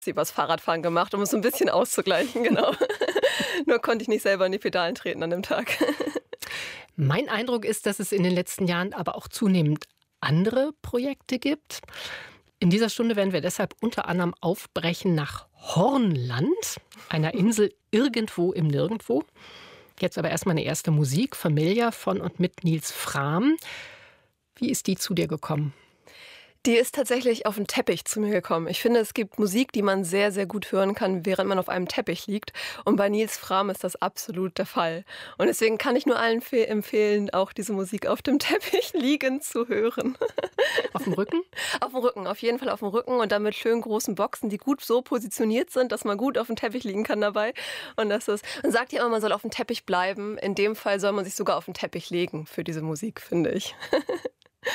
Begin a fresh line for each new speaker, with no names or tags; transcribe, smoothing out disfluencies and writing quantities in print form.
sie übers Fahrradfahren gemacht, um es so ein bisschen auszugleichen, genau. Nur konnte ich nicht selber in die Pedalen treten an dem Tag.
Mein Eindruck ist, dass es in den letzten Jahren aber auch zunehmend andere Projekte gibt. In dieser Stunde werden wir deshalb unter anderem aufbrechen nach Hornland, einer Insel irgendwo im Nirgendwo. Jetzt aber erstmal eine erste Musik, Familia von und mit Nils Frahm. Wie ist die zu dir gekommen?
Die ist tatsächlich auf 'n Teppich zu mir gekommen. Ich finde, es gibt Musik, die man sehr, sehr gut hören kann, während man auf einem Teppich liegt. Und bei Nils Frahm ist das absolut der Fall. Und deswegen kann ich nur allen empfehlen, auch diese Musik auf dem Teppich liegend zu hören.
Auf dem Rücken?
Auf dem Rücken, auf jeden Fall auf dem Rücken und dann mit schönen großen Boxen, die gut so positioniert sind, dass man gut auf dem Teppich liegen kann dabei. Und das ist, man sagt ja immer, man soll auf dem Teppich bleiben. In dem Fall soll man sich sogar auf den Teppich legen für diese Musik, finde ich.